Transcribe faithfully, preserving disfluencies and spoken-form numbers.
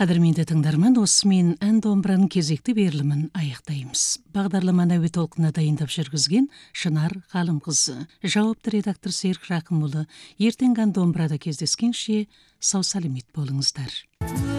Қадірменді тыңдарман, осымен ән домбыраның кезекті берілімін аяқтаймыз. Бағдарламаны әуе толқынына дайындап жүргізген Шынар Ғалымқызы, жауапты редактор Серік Рақымұлы. Ертең ән домбырада кездескенше сау саламат болыңыздар.